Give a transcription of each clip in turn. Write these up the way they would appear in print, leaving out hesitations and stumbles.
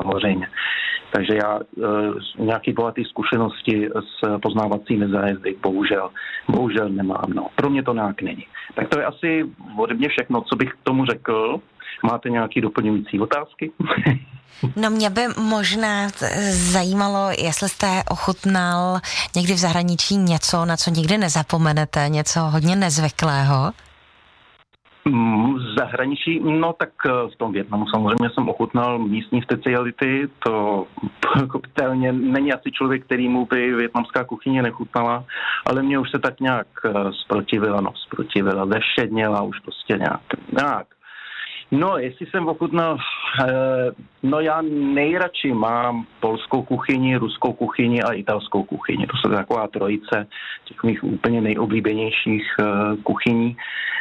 samozřejmě. Takže já nějaké bohaté zkušenosti s poznávacími zájezdy bohužel nemám. No. Pro mě to nějak není. Tak to je asi ode mě všechno, co bych k tomu řekl. Máte nějaké doplňující otázky? No mě by možná zajímalo, jestli jste ochutnal někdy v zahraničí něco, na co nikdy nezapomenete, něco hodně nezvyklého. V zahraničí, no tak v tom Vietnamu samozřejmě jsem ochutnal místní speciality, to pochopitelně není asi člověk, kterýmu by vietnamská kuchyně nechutnala, ale mě už se tak nějak zprotivila, zešedněla už prostě nějak. No, jestli jsem ochutnal, no já nejradši mám polskou kuchyni, ruskou kuchyni a italskou kuchyni. To jsou taková trojice těch mých úplně nejoblíbenějších kuchyní.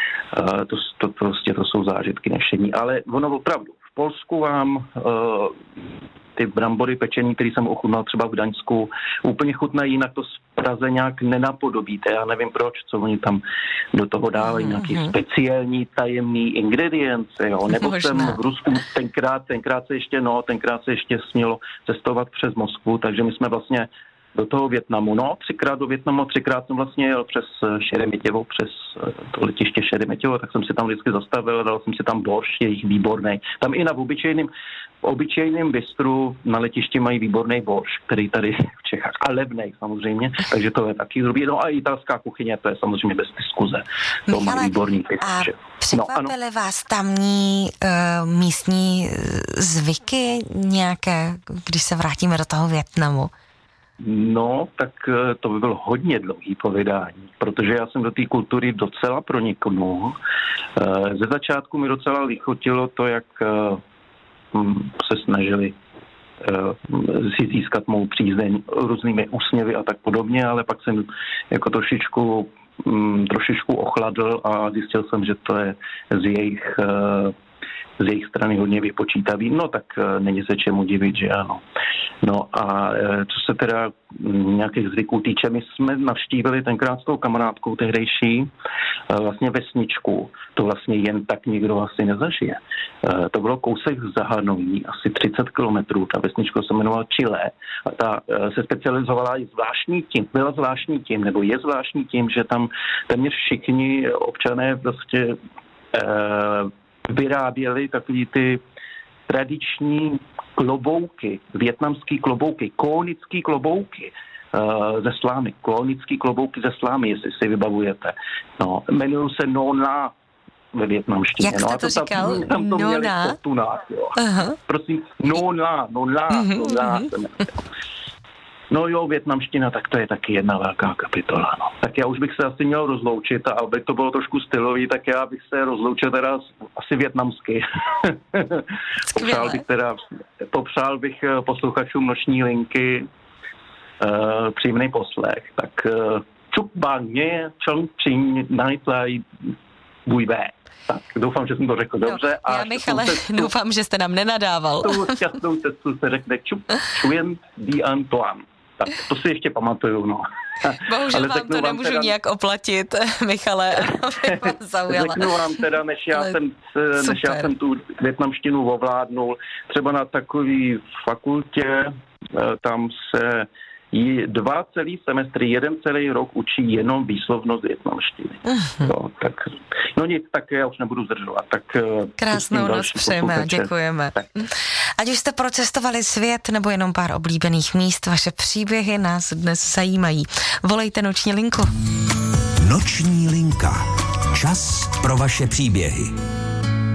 To jsou zážitky nešení. Ale ono opravdu, v Polsku vám ty brambory pečený, který jsem ochutnal třeba v Gdaňsku, úplně chutnají, jinak to z Praze nějak nenapodobíte. Já nevím proč, co oni tam do toho dávají, nějaký speciální tajemný ingredience, jo. Nebo možná. Jsem v Rusku tenkrát se ještě smělo cestovat přes Moskvu, takže my jsme vlastně do toho Vietnamu. No, 3krát do Vietnamu, 3krát jsem vlastně jel přes Šeremetěvo, přes to letiště Šeremetěvo, tak jsem si tam vždycky zastavil, dal jsem si tam boršť, jejich výborný. Tam i na obyčejném bistru na letišti mají výborný boršť, který tady v Čechách, a levnej samozřejmě, takže to je taky dobrý. No a italská kuchyně, to je samozřejmě bez diskuze. To má výborný a překvapily vás tamní místní zvyky nějaké, když se vrátíme do toho Vietnamu? No, tak to by bylo hodně dlouhý povídání, protože já jsem do té kultury docela proniknul. Ze začátku mi docela lichotilo to, jak se snažili si získat mou přízeň různými úsměvy a tak podobně, ale pak jsem jako trošičku ochladl a zjistil jsem, že to je z jejich strany hodně vypočítavý, no tak není se čemu divit, že ano. No a co se teda nějakých zvyků týče, my jsme navštívili tenkrát s tou kamarádkou tehdejší vlastně vesničku, to vlastně jen tak nikdo asi nezažije. To bylo kousek z Hanojí, asi 30 kilometrů, ta vesnička se jmenovala Chile a ta se specializovala je zvláštní tím, že tam téměř všichni občané prostě vyráběli takový ty tradiční klobouky, vietnamský klobouky, kónický klobouky ze slámy, klonický klobouky ze slámy, jestli si vybavujete. No, jmenují se nona ve vietnamštině. Jak jste to říkal? Tam to měli tunák, jo. Prosím, nona. No jo, vietnamština, tak to je taky jedna velká kapitola, no. Tak já už bych se asi měl rozloučit a aby to bylo trošku stylový, tak já bych se rozloučil teda asi vietnamsky. Popřál bych posluchačům Noční linky příjemný poslech. Tak čuk bang mě, čong čing, najtlaj, buj bé. Tak, doufám, že jsem to řekl dobře. Já, Michale, doufám, že jste nám nenadával. Tu šťastnou cestu se řekne čujen di an toan. Tak, to si ještě pamatuju, no. Bohužel vám to nemůžu teda nijak oplatit, Michale, aby vás zaujala. Řeknu vám teda, než já jsem tu vietnamštinu ovládnul, třeba na takový fakultě, tam se 2 celý semestry, 1 celý rok učí jenom výslovnost vietnamštiny. Jo, tak, no nic, tak já už nebudu zdržovat. Tak krásnou noc přejeme a děkujeme. Tak. Ať už jste procestovali svět nebo jenom pár oblíbených míst, vaše příběhy nás dnes zajímají. Volejte Noční linku. Noční linka. Čas pro vaše příběhy.